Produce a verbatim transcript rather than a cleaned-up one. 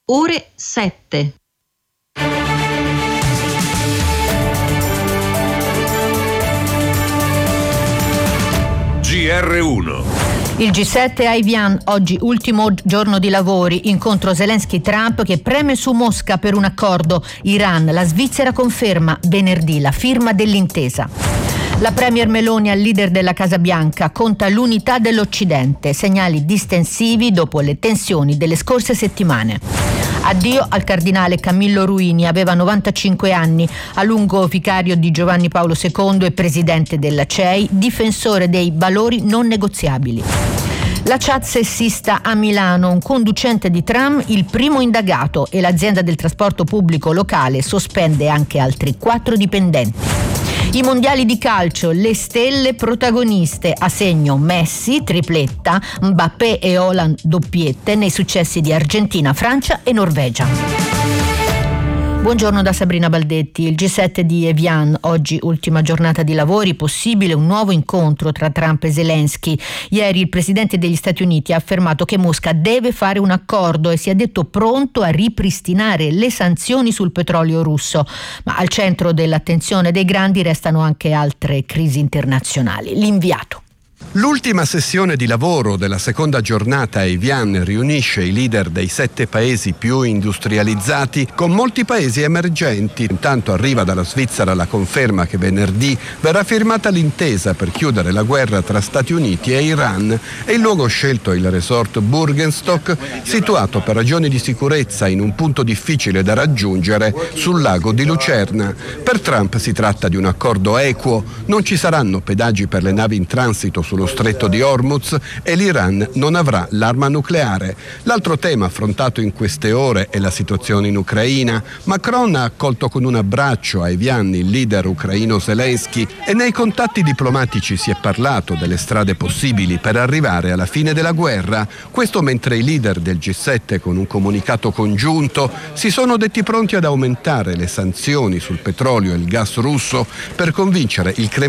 ore sette. G R uno. Il G sette a Evian, oggi ultimo giorno di lavori, incontro Zelensky-Trump che preme su Mosca per un accordo. Iran, la Svizzera conferma venerdì la firma dell'intesa. La premier Meloni al leader della Casa Bianca conta l'unità dell'Occidente, segnali distensivi dopo le tensioni delle scorse settimane. Addio al cardinale Camillo Ruini, aveva novantacinque anni, a lungo vicario di Giovanni Paolo secondo e presidente della C E I, difensore dei valori non negoziabili. La chat sessista a Milano, un conducente di tram il primo indagato e l'azienda del trasporto pubblico locale sospende anche altri quattro dipendenti. I mondiali di calcio, le stelle protagoniste, a segno Messi, tripletta, Mbappé e Haaland doppiette nei successi di Argentina, Francia e Norvegia. Buongiorno da Sabrina Baldetti. Il G sette di Evian, oggi ultima giornata di lavori, possibile un nuovo incontro tra Trump e Zelensky. Ieri il presidente degli Stati Uniti ha affermato che Mosca deve fare un accordo e si è detto pronto a ripristinare le sanzioni sul petrolio russo. Ma al centro dell'attenzione dei grandi restano anche altre crisi internazionali. L'inviato. L'ultima sessione di lavoro della seconda giornata a Evian riunisce i leader dei sette paesi più industrializzati con molti paesi emergenti. Intanto arriva dalla Svizzera la conferma che venerdì verrà firmata l'intesa per chiudere la guerra tra Stati Uniti e Iran e il luogo scelto è il resort Burgenstock, situato per ragioni di sicurezza in un punto difficile da raggiungere sul lago di Lucerna. Per Trump si tratta di un accordo equo, non ci saranno pedaggi per le navi in transito sullo stretto di Hormuz e l'Iran non avrà l'arma nucleare. L'altro tema affrontato in queste ore è la situazione in Ucraina. Macron ha accolto con un abbraccio a Evian il leader ucraino Zelensky e nei contatti diplomatici si è parlato delle strade possibili per arrivare alla fine della guerra. Questo mentre i leader del G sette con un comunicato congiunto si sono detti pronti ad aumentare le sanzioni sul petrolio e il gas russo per convincere il Cremlino